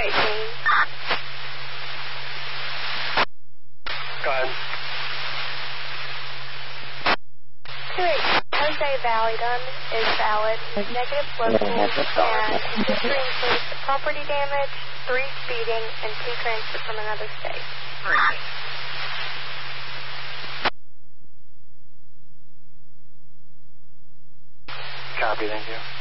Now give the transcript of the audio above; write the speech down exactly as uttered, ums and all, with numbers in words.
eighteen. Go ahead. two eighteen. Jose Valley done is valid. Negative local and history includes property damage, three speeding, and two transfers from another state. Copy, thank you.